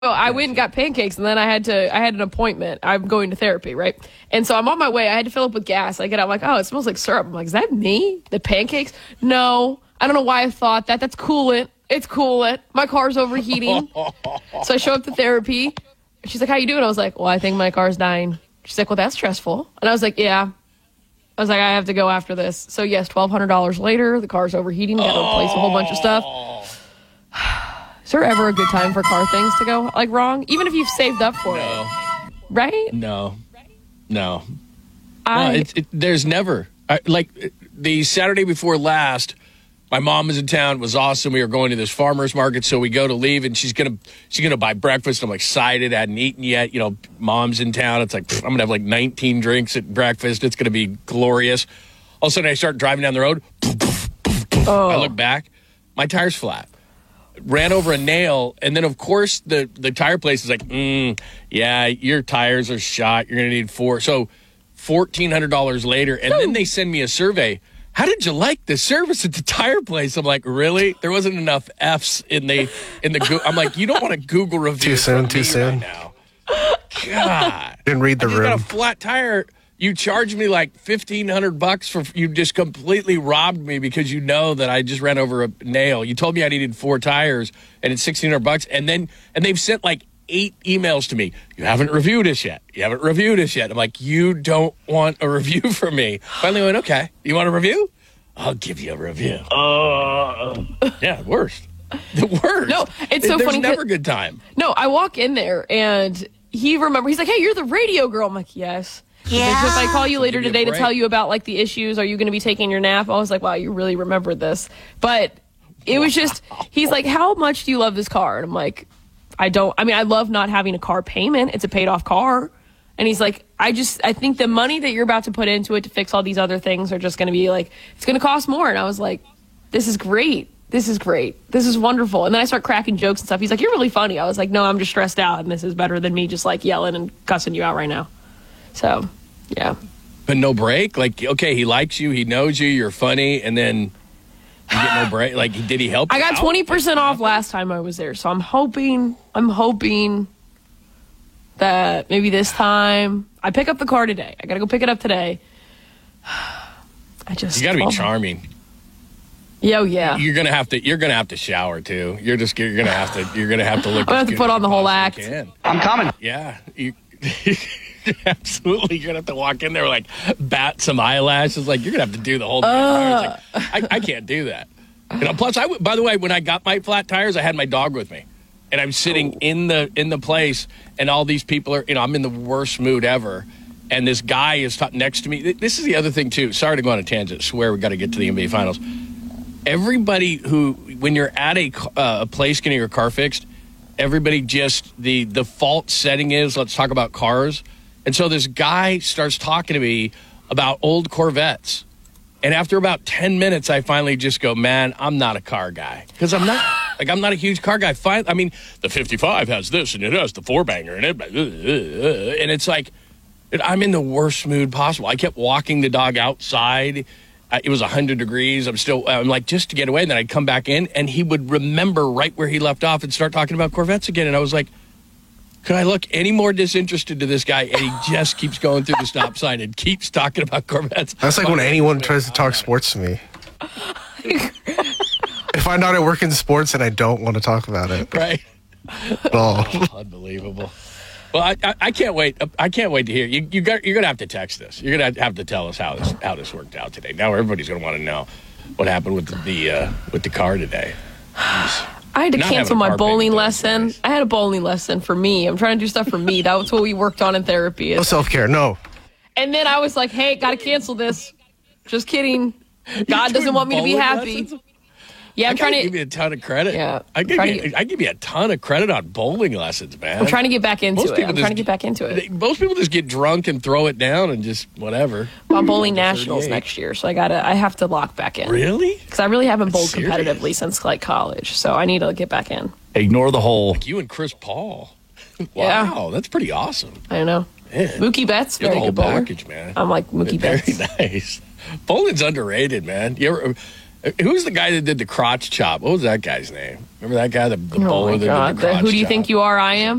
I went and got pancakes, and then I had an appointment. I'm going to therapy, right? And so I'm on my way. I had to fill up with gas. I get out, I'm like, oh, it smells like syrup. I'm like, is that me? The pancakes? No. I don't know why I thought that. That's coolant. It's coolant. My car's overheating. So I show up to therapy. She's like, how you doing? I was like, well, I think my car's dying. She's like, well, that's stressful. And I was like, yeah. I was like, I have to go after this. So yes, $1,200 later, the car's overheating. Got to replace a whole bunch of stuff. Is there ever a good time for car things to go like wrong? Even if you've saved up for it, right? No. There's never like the Saturday before last. My mom was in town. It was awesome. We were going to this farmer's market, so we go to leave, and she's gonna buy breakfast. I'm excited. I hadn't eaten yet. You know, mom's in town. It's like I'm gonna have like 19 drinks at breakfast. It's gonna be glorious. All of a sudden, I start driving down the road. I look back. My tire's flat. Ran over a nail, and then of course the tire place is like, yeah, your tires are shot. You're gonna need 4. So $1,400 later, and then they send me a survey. How did you like the service at the tire place? I'm like, really? There wasn't enough F's in the. I'm like, you don't want to Google review. Too soon. Right now. God, didn't read the room. Got a flat tire. You charged me like $1,500 for. You just completely robbed me because you know that I just ran over a nail. You told me I needed 4 tires, and it's $1,600. And they've sent like 8 emails to me. You haven't reviewed us yet. I'm like, you don't want a review from me. Finally went, okay, you want a review? I'll give you a review. Yeah, worst. The worst. No, it's so funny. There's never a good time. No, I walk in there, and he's like, hey, you're the radio girl. I'm like, yes. Yeah. If I call you later today to tell you about like the issues, are you going to be taking your nap? I was like, wow, you really remembered this. But it was just, he's like, how much do you love this car? And I'm like, I love not having a car payment. It's a paid off car. And he's like, I think the money that you're about to put into it to fix all these other things are just going to be like, it's going to cost more. And I was like, this is great. This is wonderful. And then I start cracking jokes and stuff. He's like, you're really funny. I was like, no, I'm just stressed out. And this is better than me just like yelling and cussing you out right now. So, yeah. But no break? Like, okay, he likes you. He knows you. You're funny. And then you get no break. Like, did he help you? I got 20% off last time I was there. So I'm hoping that maybe this time I pick up the car today. I got to go pick it up today. You got to be charming. Yeah, yeah. You're gonna have to shower too. You're gonna have to look. I'm gonna have to put on the whole act. I'm coming. Yeah, absolutely. You're gonna have to walk in there like bat some eyelashes. Like you're gonna have to do the whole thing. I can't do that. Plus, by the way, when I got my flat tires, I had my dog with me, and I'm sitting in the place, and all these people are. I'm in the worst mood ever. And this guy is next to me. This is the other thing too. Sorry to go on a tangent. I swear we got to get to the NBA Finals. Everybody when you're at a place getting your car fixed, everybody just the default setting is let's talk about cars. And so this guy starts talking to me about old Corvettes. And after about 10 minutes, I finally just go, man, I'm not a car guy. Because I'm not a huge car guy. The 55 has this, and it has the 4-banger, and it's like, I'm in the worst mood possible. I kept walking the dog outside. It was 100 degrees. I'm like, just to get away. And then I'd come back in, and he would remember right where he left off and start talking about Corvettes again. And I was like, could I look any more disinterested to this guy? And he just keeps going through the stop sign and keeps talking about Corvettes. That's like when anyone tries to talk sports to me. If I know I work in sports and I don't want to talk about it. Right. At all. Unbelievable. Well, I can't wait. I can't wait to hear. You're going to have to text us. You're going to have to tell us how this worked out today. Now everybody's going to want to know what happened with the car today. I had to cancel my bowling lesson. I had a bowling lesson for me. I'm trying to do stuff for me. That was what we worked on in therapy. No self-care, no. And then I was like, hey, got to cancel this. Just kidding. God doesn't want me to be happy. Lessons? Yeah, I'm trying to give you a ton of credit. Yeah, I give you a ton of credit on bowling lessons, man. I'm trying to get back into it. Most people just get drunk and throw it down and just whatever. Well, I'm bowling nationals next year, so I have to lock back in. Really? Because I really haven't bowled competitively since like college, so I need to get back in. Ignore the whole. Like you and Chris Paul. Wow, yeah. That's pretty awesome. I know. Man. Mookie Betts, very good bowler. Package, man. I'm like Mookie Betts. Very nice. Bowling's underrated, man. Who's the guy that did the crotch chop? What was that guy's name? Remember that guy, the Oh bowler my that God. did the crotch Who do you chop? think you are? I am.